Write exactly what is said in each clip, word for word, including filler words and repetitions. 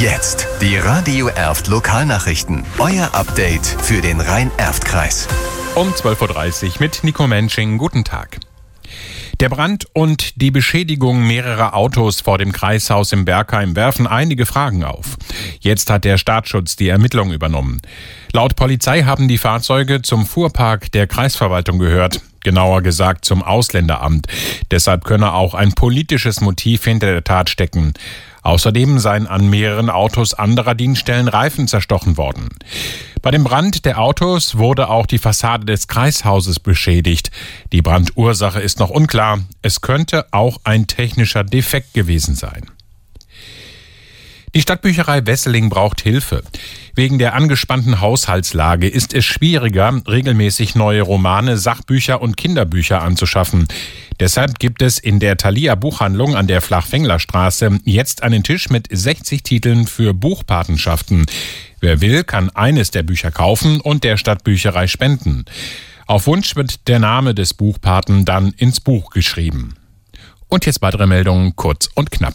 Jetzt die Radio Erft Lokalnachrichten. Euer Update für den Rhein-Erft-Kreis. Um zwölf Uhr dreißig mit Nico Mensching. Guten Tag. Der Brand und die Beschädigung mehrerer Autos vor dem Kreishaus im Bergheim werfen einige Fragen auf. Jetzt hat der Staatsschutz die Ermittlungen übernommen. Laut Polizei haben die Fahrzeuge zum Fuhrpark der Kreisverwaltung gehört. Genauer gesagt zum Ausländeramt. Deshalb könne auch ein politisches Motiv hinter der Tat stecken. Außerdem seien an mehreren Autos anderer Dienststellen Reifen zerstochen worden. Bei dem Brand der Autos wurde auch die Fassade des Kreishauses beschädigt. Die Brandursache ist noch unklar. Es könnte auch ein technischer Defekt gewesen sein. Die Stadtbücherei Wesseling braucht Hilfe. Wegen der angespannten Haushaltslage ist es schwieriger, regelmäßig neue Romane, Sachbücher und Kinderbücher anzuschaffen. Deshalb gibt es in der Thalia Buchhandlung an der Flachfenglerstraße jetzt einen Tisch mit sechzig Titeln für Buchpatenschaften. Wer will, kann eines der Bücher kaufen und der Stadtbücherei spenden. Auf Wunsch wird der Name des Buchpaten dann ins Buch geschrieben. Und jetzt weitere Meldungen, kurz und knapp.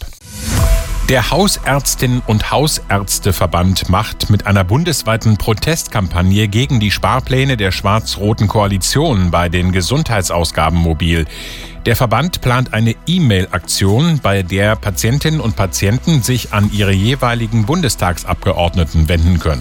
Der Hausärztinnen- und Hausärzteverband macht mit einer bundesweiten Protestkampagne gegen die Sparpläne der schwarz-roten Koalition bei den Gesundheitsausgaben mobil. Der Verband plant eine E-Mail-Aktion, bei der Patientinnen und Patienten sich an ihre jeweiligen Bundestagsabgeordneten wenden können.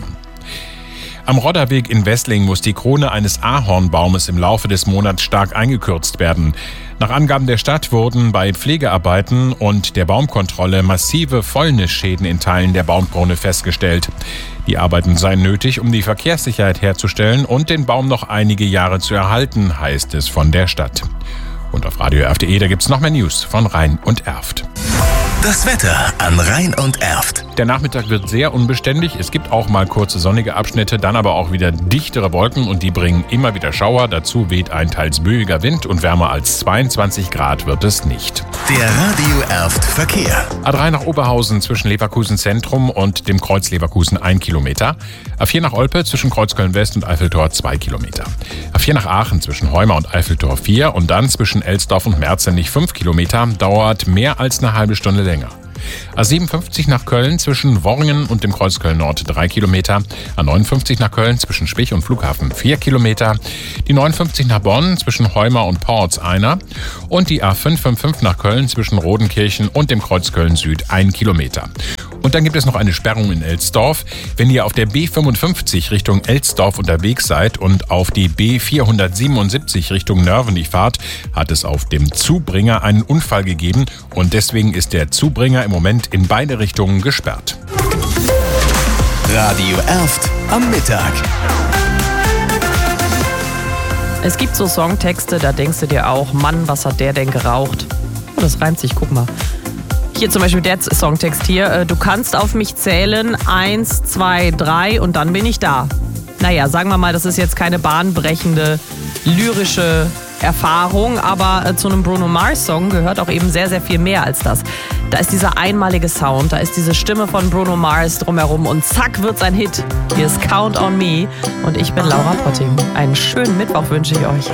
Am Rodderweg in Wesseling muss die Krone eines Ahornbaumes im Laufe des Monats stark eingekürzt werden. Nach Angaben der Stadt wurden bei Pflegearbeiten und der Baumkontrolle massive Fäulnisschäden in Teilen der Baumkrone festgestellt. Die Arbeiten seien nötig, um die Verkehrssicherheit herzustellen und den Baum noch einige Jahre zu erhalten, heißt es von der Stadt. Und auf radio erft punkt de, da gibt's noch mehr News von Rhein und Erft. Das Wetter an Rhein und Erft. Der Nachmittag wird sehr unbeständig. Es gibt auch mal kurze sonnige Abschnitte, dann aber auch wieder dichtere Wolken und die bringen immer wieder Schauer. Dazu weht ein teils böiger Wind und wärmer als zweiundzwanzig Grad wird es nicht. Der Radio Erft Verkehr. A drei nach Oberhausen zwischen Leverkusen Zentrum und dem Kreuz Leverkusen ein Kilometer. A vier nach Olpe zwischen Kreuzköln West und Eiffeltor zwei Kilometer. A vier nach Aachen zwischen Heuma und Eiffeltor vier und dann zwischen Elsdorf und Merzenich fünf Kilometer. Dauert mehr als eine halbe Stunde länger. A siebenundfünfzig nach Köln zwischen Worringen und dem Kreuz Köln Nord drei Kilometer. A neunundfünfzig nach Köln zwischen Spich und Flughafen vier Kilometer. Die neunundfünfzig nach Bonn zwischen Heuma und Porz einer. Und die A fünfhundertfünfundfünfzig nach Köln zwischen Rodenkirchen und dem Kreuz Köln Süd ein Kilometer. Und dann gibt es noch eine Sperrung in Elsdorf. Wenn ihr auf der B fünfundfünfzig Richtung Elsdorf unterwegs seid und auf die B vierhundertsiebenundsiebzig Richtung Nörvenich fahrt, hat es auf dem Zubringer einen Unfall gegeben und deswegen ist der Zubringer im Moment in beide Richtungen gesperrt. Radio Erft am Mittag. Es gibt so Songtexte, da denkst du dir auch, Mann, was hat der denn geraucht? Oh, das reimt sich, guck mal. Hier zum Beispiel der Songtext hier. Du kannst auf mich zählen, eins, zwei, drei und dann bin ich da. Naja, sagen wir mal, das ist jetzt keine bahnbrechende lyrische Erfahrung, aber zu einem Bruno Mars-Song gehört auch eben sehr, sehr viel mehr als das. Da ist dieser einmalige Sound, da ist diese Stimme von Bruno Mars drumherum und zack wird's ein Hit. Hier ist Count on Me und ich bin Laura Potting. Einen schönen Mittwoch wünsche ich euch.